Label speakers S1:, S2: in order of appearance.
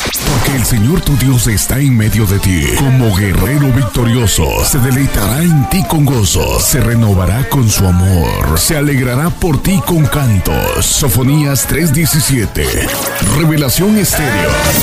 S1: Porque el Señor tu Dios está en medio de ti, como guerrero victorioso. Se deleitará en ti con gozo, se renovará con su amor, se alegrará por ti con cantos. Sofonías 3:17. Revelación Estéreo.